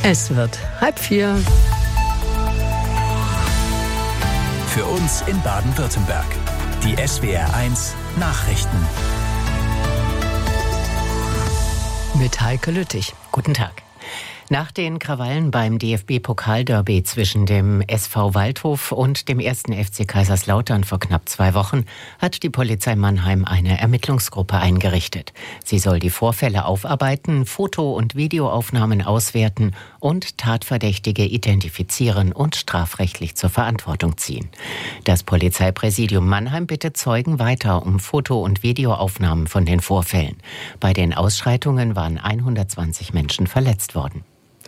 Es wird 3:30. Für uns in Baden-Württemberg. Die SWR1 Nachrichten. Mit Heike Lüttich. Guten Tag. Nach den Krawallen beim DFB-Pokalderby zwischen dem SV Waldhof und dem 1. FC Kaiserslautern vor knapp 2 Wochen hat die Polizei Mannheim eine Ermittlungsgruppe eingerichtet. Sie soll die Vorfälle aufarbeiten, Foto- und Videoaufnahmen auswerten und Tatverdächtige identifizieren und strafrechtlich zur Verantwortung ziehen. Das Polizeipräsidium Mannheim bittet Zeugen weiter um Foto- und Videoaufnahmen von den Vorfällen. Bei den Ausschreitungen waren 120 Menschen verletzt worden.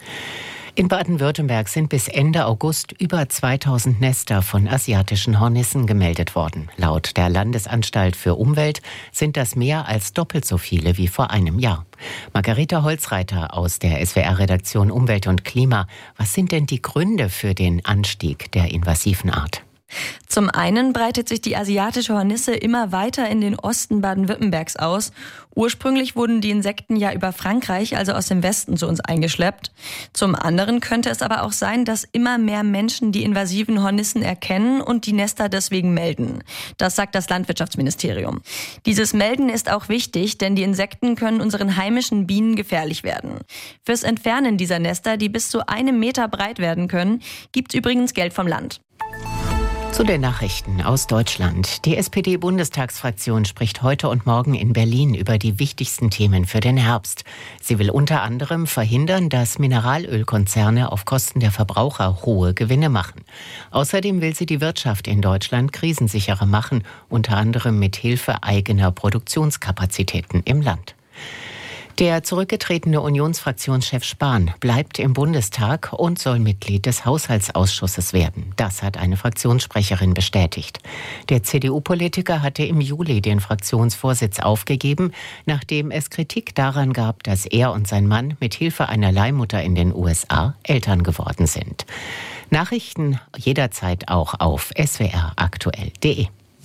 In Baden-Württemberg sind bis Ende August über 2000 Nester von asiatischen Hornissen gemeldet worden. Laut der Landesanstalt für Umwelt sind das mehr als doppelt so viele wie vor einem Jahr. Margareta Holzreiter aus der SWR-Redaktion Umwelt und Klima. Was sind denn die Gründe für den Anstieg der invasiven Art? Zum einen breitet sich die asiatische Hornisse immer weiter in den Osten Baden-Württembergs aus. Ursprünglich wurden die Insekten ja über Frankreich, also aus dem Westen, zu uns eingeschleppt. Zum anderen könnte es aber auch sein, dass immer mehr Menschen die invasiven Hornissen erkennen und die Nester deswegen melden. Das sagt das Landwirtschaftsministerium. Dieses Melden ist auch wichtig, denn die Insekten können unseren heimischen Bienen gefährlich werden. Fürs Entfernen dieser Nester, die bis zu 1 Meter breit werden können, gibt's übrigens Geld vom Land. Zu den Nachrichten aus Deutschland. Die SPD-Bundestagsfraktion spricht heute und morgen in Berlin über die wichtigsten Themen für den Herbst. Sie will unter anderem verhindern, dass Mineralölkonzerne auf Kosten der Verbraucher hohe Gewinne machen. Außerdem will sie die Wirtschaft in Deutschland krisensicherer machen, unter anderem mit Hilfe eigener Produktionskapazitäten im Land. Der zurückgetretene Unionsfraktionschef Spahn bleibt im Bundestag und soll Mitglied des Haushaltsausschusses werden. Das hat eine Fraktionssprecherin bestätigt. Der CDU-Politiker hatte im Juli den Fraktionsvorsitz aufgegeben, nachdem es Kritik daran gab, dass er und sein Mann mit Hilfe einer Leihmutter in den USA Eltern geworden sind. Nachrichten jederzeit auch auf swraktuell.de.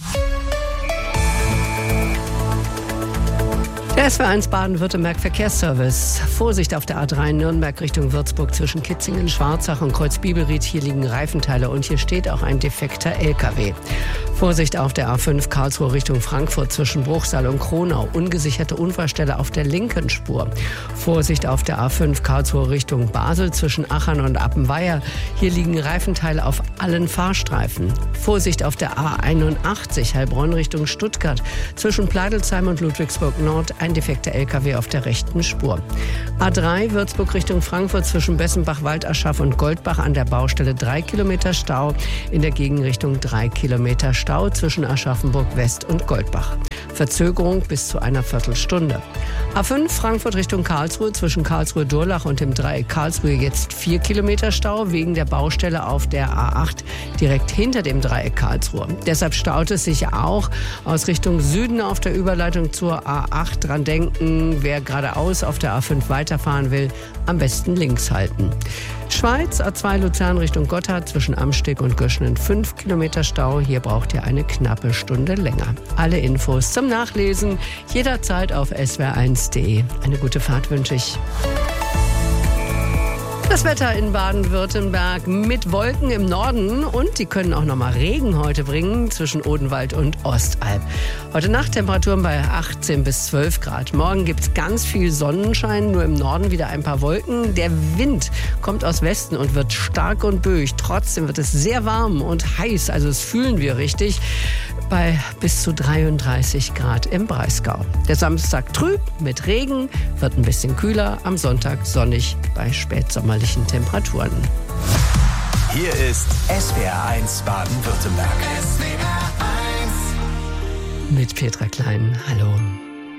Der SWR1 Baden-Württemberg Verkehrsservice. Vorsicht auf der A3 Nürnberg Richtung Würzburg zwischen Kitzingen, Schwarzach und Kreuzbibelried. Hier liegen Reifenteile und hier steht auch ein defekter LKW. Vorsicht auf der A5 Karlsruhe Richtung Frankfurt zwischen Bruchsal und Kronau. Ungesicherte Unfallstelle auf der linken Spur. Vorsicht auf der A5 Karlsruhe Richtung Basel zwischen Achern und Appenweier. Hier liegen Reifenteile auf allen Fahrstreifen. Vorsicht auf der A81 Heilbronn Richtung Stuttgart zwischen Pleidelsheim und Ludwigsburg Nord. Ein defekter LKW auf der rechten Spur. A3 Würzburg Richtung Frankfurt zwischen Bessenbach, Waldaschaf und Goldbach an der Baustelle 3 Kilometer Stau. In der Gegenrichtung 3 Kilometer Stau zwischen Aschaffenburg West und Goldbach. Verzögerung bis zu einer Viertelstunde. A5 Frankfurt Richtung Karlsruhe zwischen Karlsruhe-Durlach und dem Dreieck Karlsruhe jetzt 4 Kilometer Stau wegen der Baustelle auf der A8 direkt hinter dem Dreieck Karlsruhe. Deshalb staut es sich auch aus Richtung Süden auf der Überleitung zur A8. Dran denken, wer geradeaus auf der A5 weiterfahren will, am besten links halten. Schweiz, A2 Luzern Richtung Gotthard zwischen Amsteg und Göschenen 5 Kilometer Stau. Hier braucht ihr eine knappe Stunde länger. Alle Infos zum Nachlesen jederzeit auf swr1.de. Eine gute Fahrt wünsche ich. Das Wetter in Baden-Württemberg mit Wolken im Norden und die können auch nochmal Regen heute bringen zwischen Odenwald und Ostalb. Heute Nacht Temperaturen bei 18 bis 12 Grad. Morgen gibt es ganz viel Sonnenschein, nur im Norden wieder ein paar Wolken. Der Wind kommt aus Westen und wird stark und böig. Trotzdem wird es sehr warm und heiß, also das fühlen wir richtig, bei bis zu 33 Grad im Breisgau. Der Samstag trüb mit Regen, wird ein bisschen kühler, am Sonntag sonnig bei spätsommerlichen Temperaturen. Hier ist SWR1 Baden-Württemberg. Mit Petra Klein. Hallo.